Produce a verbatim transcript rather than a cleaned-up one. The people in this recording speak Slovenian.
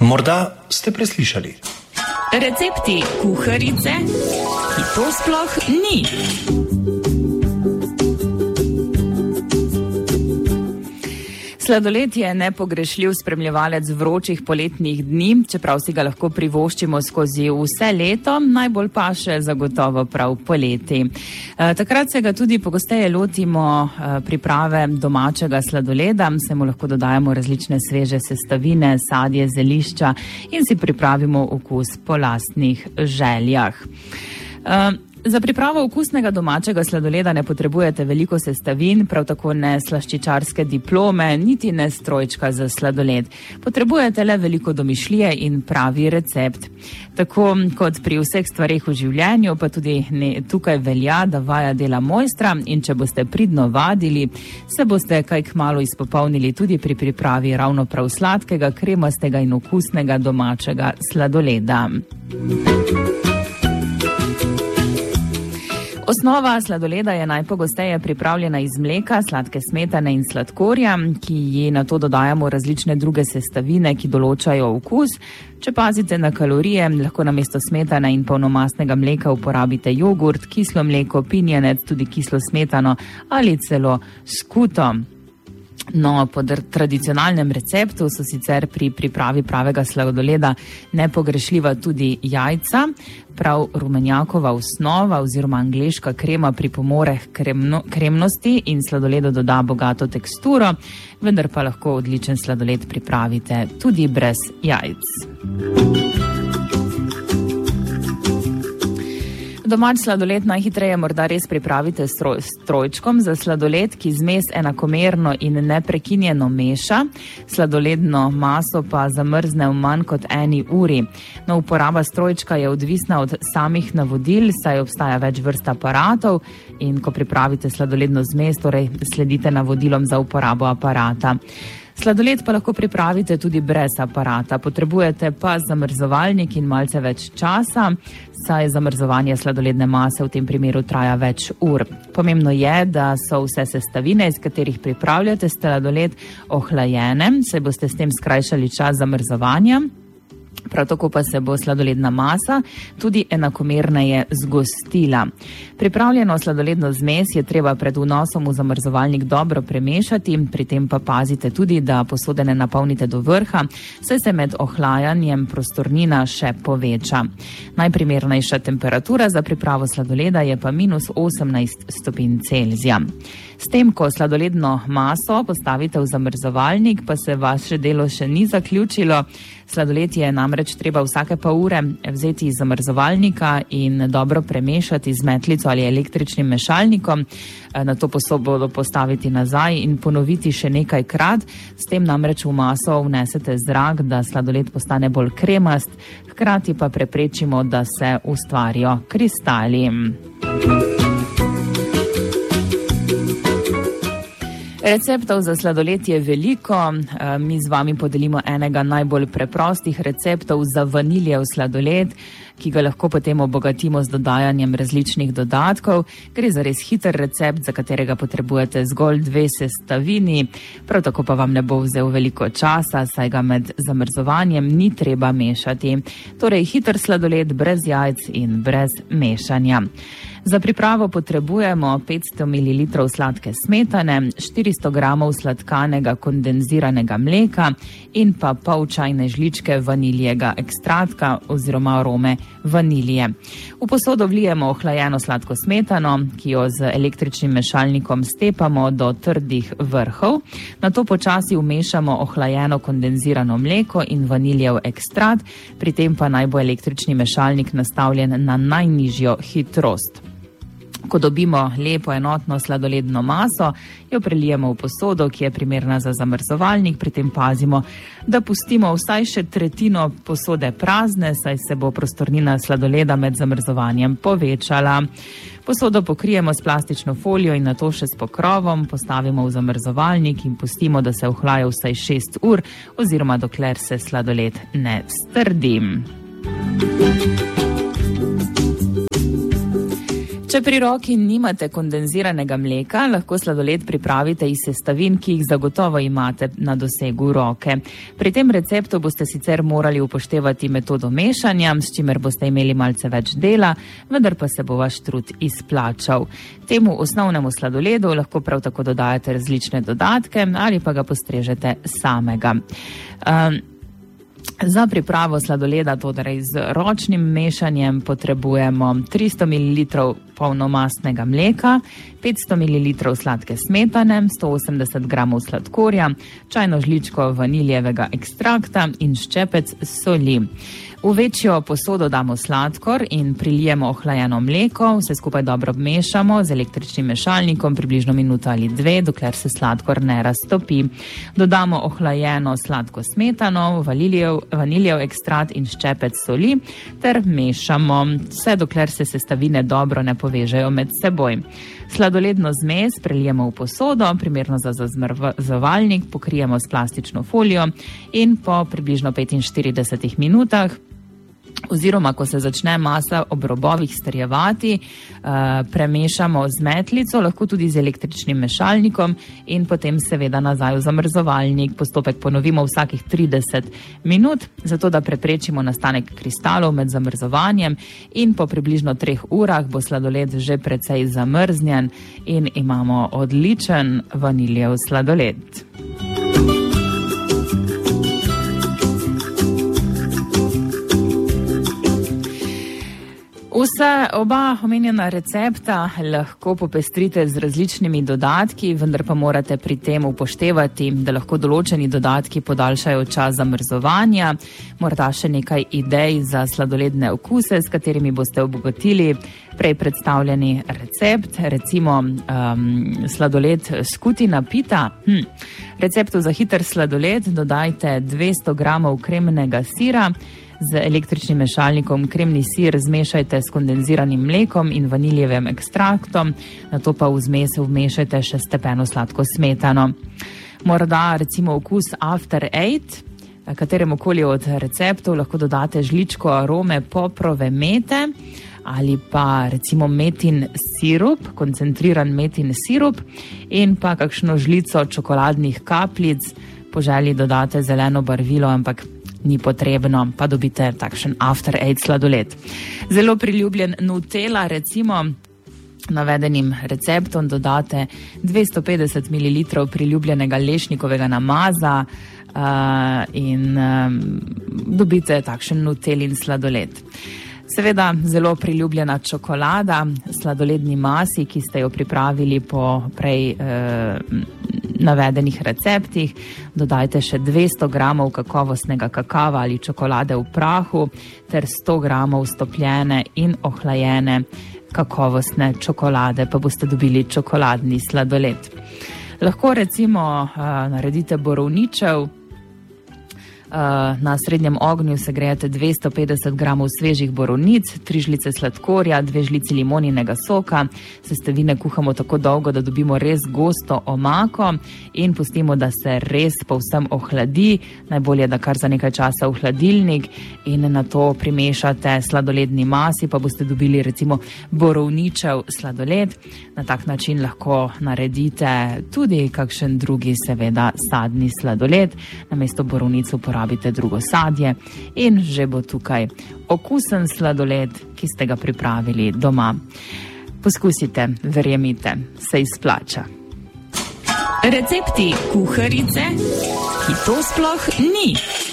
Morda ste preslišali. Recepti kuharice, ki to sploh ni. Sladoled je nepogrešljiv spremljevalec vročih poletnih dni, čeprav si ga lahko privoščimo skozi vse leto, najbolj pa še zagotovo prav poleti. E, takrat se ga tudi pogosteje lotimo e, priprave domačega sladoleda, se mu lahko dodajamo različne sveže sestavine, sadje, zelišča in si pripravimo okus po lastnih željah. E, Za pripravo okusnega domačega sladoleda ne potrebujete veliko sestavin, prav tako ne slaščičarske diplome, niti ne strojčka za sladoled. Potrebujete le veliko domišljije in pravi recept. Tako kot pri vseh stvareh v življenju, pa tudi ne, tukaj velja, da vaja dela mojstra in če boste pridno vadili, se boste kaj kmalu izpopolnili tudi pri pripravi ravno prav sladkega, kremastega in okusnega domačega sladoleda. Osnova sladoleda je najpogosteje pripravljena iz mleka, sladke smetane in sladkorja, ki ji nato dodajamo različne druge sestavine, ki določajo okus. Če pazite na kalorije, lahko namesto smetane in polnomastnega mleka uporabite jogurt, kislo mleko, pinjenec, tudi kislo smetano ali celo skuto. No, po tradicionalnem receptu so sicer pri pripravi pravega sladoleda nepogrešljiva tudi jajca. Prav rumenjakova osnova oziroma angleška krema pripomore k kremno, kremnosti in sladoledu doda bogato teksturo, vendar pa lahko odličen sladoled pripravite tudi brez jajc. Domač sladoled najhitreje morda res pripravite s strojčkom za sladoled, ki zmes enakomerno in neprekinjeno meša. Sladoledno maso pa zamrzne v manj kot eni uri. No, uporaba strojčka je odvisna od samih navodil, saj obstaja več vrst aparatov in ko pripravite sladoledno zmes, torej sledite navodilom za uporabo aparata. Sladoled pa lahko pripravite tudi brez aparata. Potrebujete pa zamrzovalnik in malce več časa, saj zamrzovanje sladoledne mase v tem primeru traja več ur. Pomembno je, da so vse sestavine, iz katerih pripravljate sladoled, ohlajene, saj boste s tem skrajšali čas zamrzovanja. Prav tako pa se bo sladoledna masa tudi enakomerneje zgostila. Pripravljeno sladoledno zmes je treba pred vnosom v zamrzovalnik dobro premešati, pri tem pa pazite tudi, da posode ne napolnite do vrha, saj se med ohlajanjem prostornina še poveča. Najprimernejša temperatura za pripravo sladoleda je pa minus osemnajst stopinj Celzija. S tem, ko sladoledno maso postavite v zamrzovalnik, pa se vaše delo še ni zaključilo. Sladoled je namreč treba vsake pol ure vzeti iz zamrzovalnika in dobro premešati z metlico ali električnim mešalnikom, nato posodo postaviti nazaj in ponoviti še nekajkrat. S tem namreč v maso vnesete zrak, da sladoled postane bolj kremast, hkrati pa preprečimo, da se ustvarijo kristali. Receptov za sladoled je veliko, mi z vami podelimo enega najbolj preprostih receptov za vaniljev sladoled, ki ga lahko potem obogatimo z dodajanjem različnih dodatkov. Gre za res hiter recept, za katerega potrebujete zgolj dve sestavini, prav tako pa vam ne bo vzel veliko časa, saj ga med zamrzovanjem ni treba mešati. Torej hiter sladoled brez jajc in brez mešanja. Za pripravo potrebujemo petsto mililitrov sladke smetane, štiristo gramov sladkanega kondenziranega mleka in pa pol čajne žličke vaniljega ekstrakta oziroma arome vanilije. V posodo vlijemo ohlajeno sladko smetano, ki jo z električnim mešalnikom stepamo do trdih vrhov. Nato počasi vmešamo ohlajeno kondenzirano mleko in vaniljev ekstrakt, pri tem pa naj bo električni mešalnik nastavljen na najnižjo hitrost. Ko dobimo lepo enotno sladoledno maso, jo prelijemo v posodo, ki je primerna za zamrzovalnik, pri tem pazimo, da pustimo vsaj še tretjino posode prazne, saj se bo prostornina sladoleda med zamrzovanjem povečala. Posodo pokrijemo s plastično folijo in nato še s pokrovom, postavimo v zamrzovalnik in pustimo, da se ohlaja vsaj šest ur oziroma dokler se sladoled ne strdi. Če pri roki nimate kondenziranega mleka, lahko sladoled pripravite iz sestavin, ki jih zagotovo imate na dosegu roke. Pri tem receptu boste sicer morali upoštevati metodo mešanja, s čimer boste imeli malce več dela, vendar pa se bo vaš trud izplačal. Temu osnovnemu sladoledu lahko prav tako dodajate različne dodatke ali pa ga postrežete samega. Um, Za pripravo sladoleda, torej z ročnim mešanjem, potrebujemo tristo mililitrov polnomastnega mleka, petsto mililitrov sladke smetane, sto osemdeset gramov sladkorja, čajno žličko vaniljevega ekstrakta in ščepec soli. V večjo posodo damo sladkor in prilijemo ohlajeno mleko, vse skupaj dobro mešamo z električnim mešalnikom približno minuto ali dve, dokler se sladkor ne raztopi. Dodamo ohlajeno sladko smetano, vaniljev, vaniljev ekstrakt in ščepec soli ter mešamo, vse dokler se sestavine dobro ne povežejo med seboj. Sladoledno zmes prelijemo v posodo, primerno za zamrzovalnik, pokrijemo s plastično folijo in po približno petinštiridesetih minutah oziroma ko se začne masa ob robovih strjevati, premešamo z metlico, lahko tudi z električnim mešalnikom in potem seveda nazaj v zamrzovalnik. Postopek ponovimo vsakih trideset minut, zato da preprečimo nastanek kristalov med zamrzovanjem in po približno treh urah bo sladoled že precej zamrznjen in imamo odličen vaniljev sladoled. Vse oba omenjena recepta lahko popestrite z različnimi dodatki, vendar pa morate pri tem upoštevati, da lahko določeni dodatki podaljšajo čas zamrzovanja, morda še nekaj idej za sladoledne okuse, s katerimi boste obogatili prej predstavljeni recept, recimo um, sladoled skutina pita. Hm. Receptu za hiter sladoled dodajte dvesto gramov kremnega sira, z električnim mešalnikom kremni sir zmešajte s kondenziranim mlekom in vaniljevim ekstraktom, nato pa v zmes vmešajte še stepeno sladko smetano. Morda recimo okus After Eight, kateremu koli od receptov lahko dodate žličko arome poprove mete ali pa recimo metin sirup, koncentriran metin sirup in pa kakšno žlico čokoladnih kapljic, po želji dodate zeleno barvilo, ampak ni potrebno, pa dobite takšen After Eight sladoled. Zelo priljubljen Nutella, recimo, navedenim receptom dodate dvesto petdeset mililitrov priljubljenega lešnikovega namaza uh, in um, dobite takšen Nutellin sladoled. Seveda zelo priljubljena čokolada, sladoledni masi, ki ste jo pripravili po prej eh, navedenih receptih. Dodajte še dvesto gramov kakovostnega kakava ali čokolade v prahu ter sto gramov stopljene in ohlajene kakovostne čokolade, pa boste dobili čokoladni sladoled. Lahko recimo eh, naredite borovničev. Na srednjem ognju segrejete dvesto petdeset gramov svežih borovnic, tri žlice sladkorja, dve žlici limoninega soka. Sestavine kuhamo tako dolgo, da dobimo res gosto omako in pustimo, da se res povsem ohladi. Najbolje, da kar za nekaj časa v hladilnik in na to primešate sladoledni masi, pa boste dobili recimo borovničev sladoled. Na tak način lahko naredite tudi kakšen drugi, seveda, sadni sladoled. Namesto borovnic uporabite drugo sadje in že bo tukaj okusen sladoled, ki ste ga pripravili doma. Poskusite, verjemite, se izplača. Recepti kuharice, ki to sploh ni.